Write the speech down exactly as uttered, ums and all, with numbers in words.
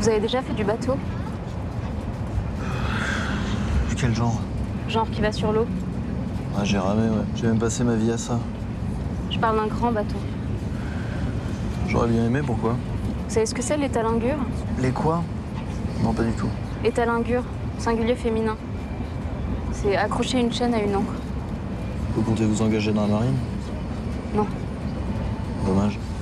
Vous avez déjà fait du bateau? Quel genre? Genre qui va sur l'eau? Ah, j'ai ramé, ouais. J'ai même passé ma vie à ça. Je parle d'un grand bateau. J'aurais bien aimé, pourquoi? Vous savez ce que c'est l'étalingure? Les quoi? Non, pas du tout. Étalingure, singulier féminin. C'est accrocher une chaîne à une ancre. Vous comptez vous engager dans la marine? Non. Dommage.